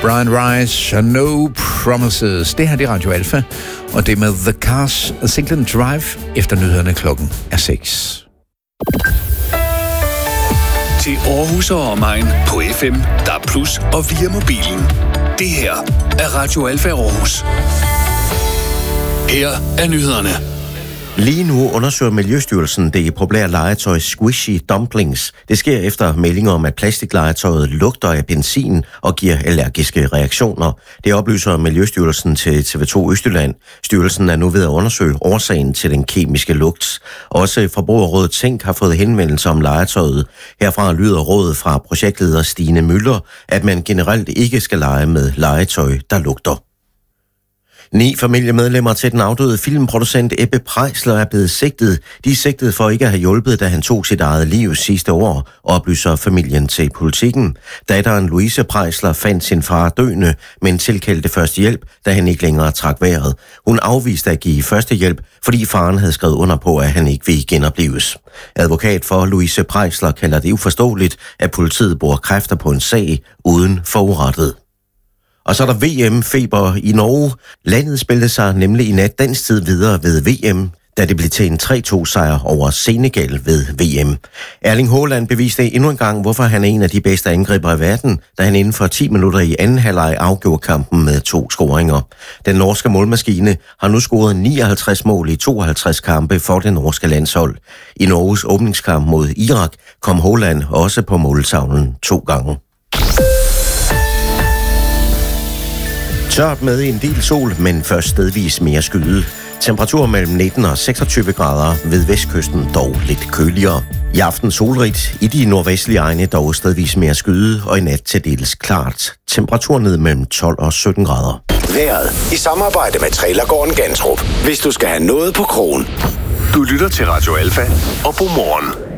Brian Rice, No Promises. Det her det er Radio Alpha, og det er med The Cars, Singlen Drive, efter nyhederne klokken er 6. Til Aarhus og omegn på FM, DAB+ og via mobilen. Det her er Radio Alpha Aarhus. Her er nyhederne. Lige nu undersøger Miljøstyrelsen det populære legetøj Squishy Dumplings. Det sker efter meldinger om, at plastiklegetøjet lugter af benzin og giver allergiske reaktioner. Det oplyser Miljøstyrelsen til TV2 Østjylland. Styrelsen er nu ved at undersøge årsagen til den kemiske lugt. Også Forbrugerrådet Tænk har fået henvendelser om legetøjet. Herfra lyder rådet fra projektleder Stine Møller, at man generelt ikke skal lege med legetøj, der lugter. 9 familiemedlemmer til den afdøde filmproducent Ebbe Preisler er blevet sigtet. De er sigtet for ikke at have hjulpet, da han tog sit eget liv sidste år, oplyser familien til Politikken. Datteren Louise Preisler fandt sin far døende, men tilkaldte førstehjælp, da han ikke længere trak vejret. Hun afviste at give førstehjælp, fordi faren havde skrevet under på, at han ikke ville genoplives. Advokat for Louise Preisler kalder det uforståeligt, at politiet bruger kræfter på en sag uden forurettet. Og så er der VM-feber i Norge. Landet spillede sig nemlig i nat dansk tid videre ved VM, da det blev til en 3-2-sejr over Senegal ved VM. Erling Haaland beviste endnu en gang, hvorfor han er en af de bedste angriber i verden, da han inden for 10 minutter i anden halvleg afgjorde kampen med 2 scoringer. Den norske målmaskine har nu scoret 59 mål i 52 kampe for det norske landshold. I Norges åbningskamp mod Irak kom Haaland også på måltavlen 2 gange. Tørt med en del sol, men først stedvis mere skyet. Temperatur mellem 19 og 26 grader, ved vestkysten dog lidt køligere. I aften solrigt, i de nordvestlige egne dog stedvis mere skyet, og i nat til dels klart. Temperatur ned mellem 12 og 17 grader. Vejret i samarbejde med Trailergården Gantrup. Hvis du skal have noget på krogen. Du lytter til Radio Alpha og Godmorgen.